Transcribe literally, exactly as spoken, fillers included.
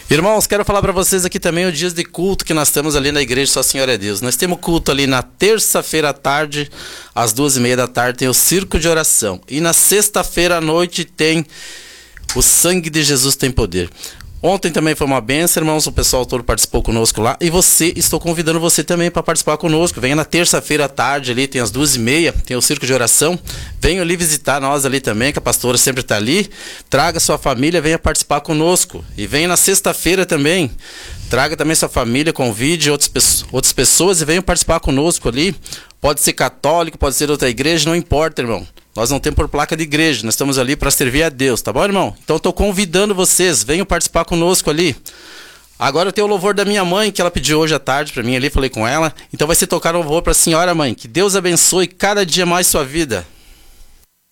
Irmãos, quero falar para vocês aqui também o dias de culto que nós temos ali na igreja Só Senhor é Deus. Nós temos culto ali na terça-feira à tarde, às duas e meia da tarde, tem o circo de oração. E na sexta-feira à noite tem o sangue de Jesus tem poder. Ontem também foi uma benção, irmãos, o pessoal todo participou conosco lá. E você, estou convidando você também para participar conosco. Venha na terça-feira à tarde ali, tem às duas e meia, tem o circo de oração. Venha ali visitar nós ali também, que a pastora sempre está ali. Traga sua família, venha participar conosco. E venha na sexta-feira também. Traga também sua família, convide outras, outras pessoas e venham participar conosco ali. Pode ser católico, pode ser outra igreja, não importa, irmão. Nós não temos por placa de igreja, nós estamos ali para servir a Deus, tá bom, irmão? Então estou convidando vocês, venham participar conosco ali. Agora eu tenho o louvor da minha mãe, que ela pediu hoje à tarde para mim ali, falei com ela. Então vai ser tocar o louvor para a senhora, mãe. Que Deus abençoe cada dia mais sua vida.